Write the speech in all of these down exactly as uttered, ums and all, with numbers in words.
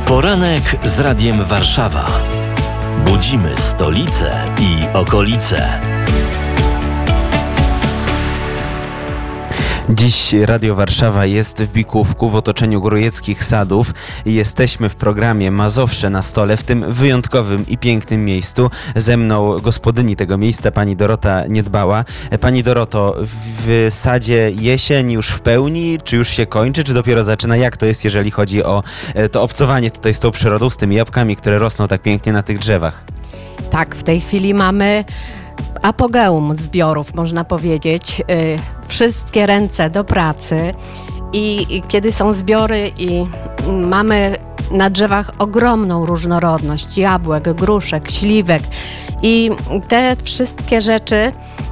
Poranek z Radiem Warszawa. Budzimy stolicę i okolice. Dziś Radio Warszawa jest w Bikówku w otoczeniu Grójeckich Sadów i jesteśmy w programie Mazowsze na stole w tym wyjątkowym i pięknym miejscu. Ze mną gospodyni tego miejsca, pani Dorota Niedbała. Pani Doroto, w sadzie jesień już w pełni, czy już się kończy, czy dopiero zaczyna? Jak to jest, jeżeli chodzi o to obcowanie tutaj z tą przyrodą, z tymi jabłkami, które rosną tak pięknie na tych drzewach? Tak, w tej chwili mamy apogeum zbiorów, można powiedzieć. Wszystkie ręce do pracy i, i kiedy są zbiory i mamy na drzewach ogromną różnorodność jabłek, gruszek, śliwek i te wszystkie rzeczy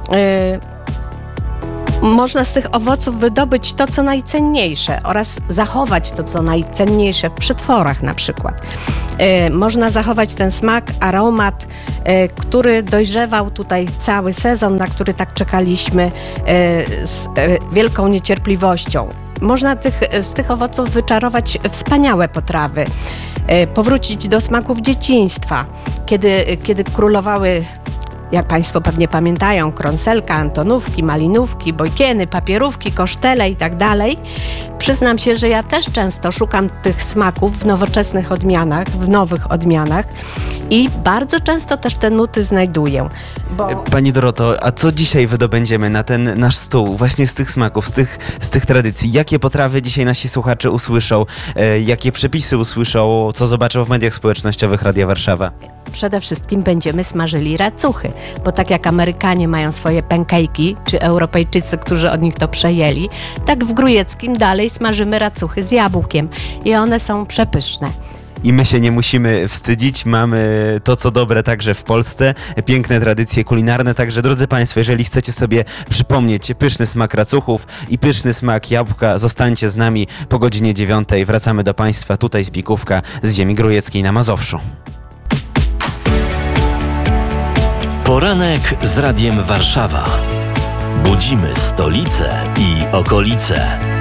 y, można z tych owoców wydobyć to, co najcenniejsze oraz zachować to, co najcenniejsze w przetworach na przykład. Y, można zachować ten smak, aromat, y, który dojrzewał tutaj cały sezon, na który tak czekaliśmy y, z y, wielką niecierpliwością. Można tych, z tych owoców wyczarować wspaniałe potrawy, y, powrócić do smaków dzieciństwa, kiedy, kiedy królowały, jak Państwo pewnie pamiętają, krąselka, antonówki, malinówki, bojkieny, papierówki, kosztele i tak dalej. Przyznam się, że ja też często szukam tych smaków w nowoczesnych odmianach, w nowych odmianach i bardzo często też te nuty znajduję. Bo... Pani Doroto, a co dzisiaj wydobędziemy na ten nasz stół, właśnie z tych smaków, z tych, z tych tradycji? Jakie potrawy dzisiaj nasi słuchacze usłyszą? E, jakie przepisy usłyszą? Co zobaczą w mediach społecznościowych Radia Warszawa? Przede wszystkim będziemy smażyli racuchy, bo tak jak Amerykanie mają swoje pancake'i, czy Europejczycy, którzy od nich to przejęli, tak w Grójeckim dalej smażymy racuchy z jabłkiem i one są przepyszne. I my się nie musimy wstydzić, mamy to, co dobre także w Polsce, piękne tradycje kulinarne, także drodzy Państwo, jeżeli chcecie sobie przypomnieć pyszny smak racuchów i pyszny smak jabłka, zostańcie z nami po godzinie dziewiątej. Wracamy do Państwa tutaj z Bikówka, z ziemi grójeckiej na Mazowszu. Poranek z Radiem Warszawa. Budzimy stolicę i okolice.